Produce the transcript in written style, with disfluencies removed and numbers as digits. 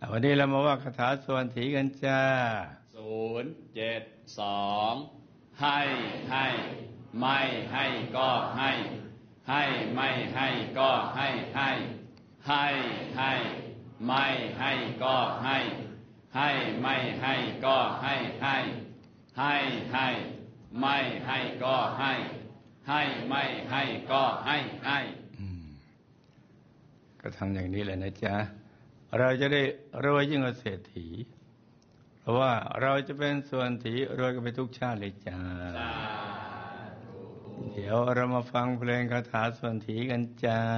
วันนี้เรามาว่าคาถาส่วนถีกันจ้า 072ให้ไม่ให้ก็ให้ไม่ให้ก็ให้ไม่ให้ก็ให้ไม่ให้ก็ให้ไม่ให้ก็ให้ไม่ให้ก็ให้ก็ทำอย่างนี้แหละนะจ๊ะเราจะได้รวยยิ่งกว่าเศรษฐีเพราะว่าเราจะเป็นส่วนถีรวยกันไปทุกชาติเลยจ้าเดี๋ยวเรามาฟังเพลงคาถาส่วนถีกันจ้า